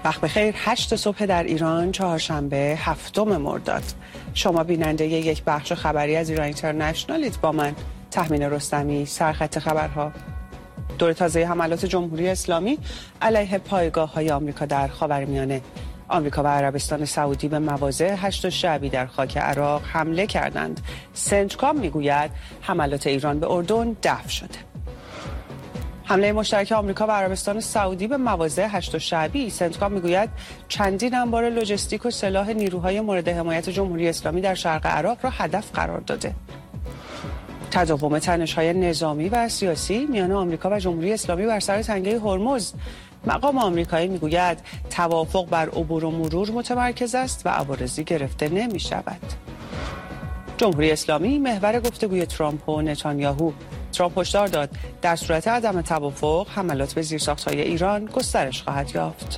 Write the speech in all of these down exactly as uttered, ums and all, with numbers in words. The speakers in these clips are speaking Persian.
وقت بخیر. هشت صبح در ایران، چهارشنبه هفتم مرداد. شما بیننده یک بخش خبری از ایران اینترنشنالید. با من تهمین رستمی. سرخط خبرها: دور تازه حملات جمهوری اسلامی علیه پایگاه‌های آمریکا در خاورمیانه. آمریکا و عربستان سعودی به مواضع هشت شعبی در خاک عراق حمله کردند. سنتکام میگوید حملات ایران به اردن دفع شده. حمله مشترک آمریکا و عربستان سعودی به مواضع هشت شعبی. سنتکام میگوید چندین انبار لوجستیک و سلاح نیروهای مورد حمایت جمهوری اسلامی در شرق عراق را هدف قرار داده. تداوم تنش‌های نظامی و سیاسی میان آمریکا و جمهوری اسلامی بر سر تنگه هرمز. مقام آمریکایی میگوید توافق بر عبور و مرور متمرکز است و عوارضی گرفته نمی شود. جمهوری اسلامی محور گفتگوی ترامپ و نتانیاهو. ترامپ هشدار داد در صورت عدم توافق حملات به زیرساخت‌های ایران گسترش خواهد یافت.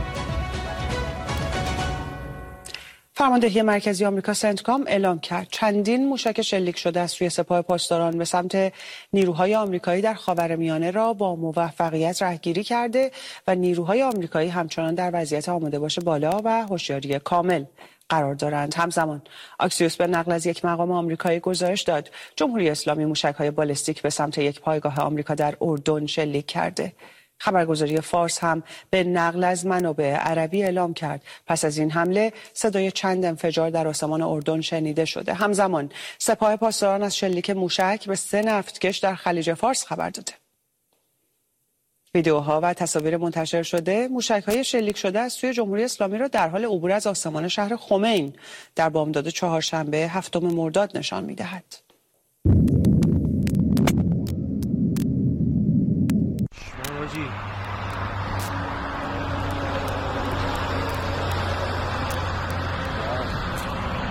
فرماندهی مرکزی آمریکا سنتکام اعلام کرد چندین موشک شلیک شده از سوی سپاه پاسداران به سمت نیروهای آمریکایی در خاورمیانه را با موفقیت رهگیری کرده و نیروهای آمریکایی همچنان در وضعیت آماده باش بالا و هوشیاری کامل قرار دارند. همزمان آکسیوس به نقل از یک مقام آمریکایی گزارش داد جمهوری اسلامی موشک‌های بالستیک به سمت یک پایگاه آمریکا در اردن شلیک کرده. خبرگزاری فارس هم به نقل از منابع عربی اعلام کرد پس از این حمله صدای چند انفجار در آسمان اردن شنیده شده. همزمان سپاه پاسداران از شلیک موشک به سه نفتکش در خلیج فارس خبر داده. ویدیوها و تصاویر منتشر شده موشک‌های شلیک شده از سوی جمهوری اسلامی را در حال عبور از آسمان شهر خمین در بامداد چهارشنبه هفتم مرداد نشان می‌دهد.